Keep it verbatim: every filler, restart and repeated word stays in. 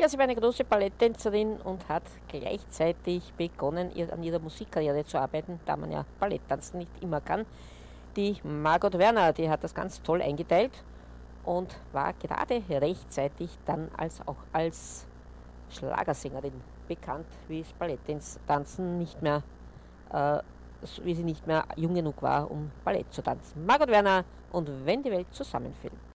Ja, sie war eine große Balletttänzerin und hat gleichzeitig begonnen, ihr, an ihrer Musikkarriere zu arbeiten, da man ja Balletttanzen nicht immer kann. Die Margot Werner, die hat das ganz toll eingeteilt und war gerade rechtzeitig dann als auch als Schlagersängerin bekannt, wie es Balletttanzen nicht mehr, äh, wie sie nicht mehr jung genug war, um Ballett zu tanzen. Margot Werner und Wenn die Welt zusammenfiel.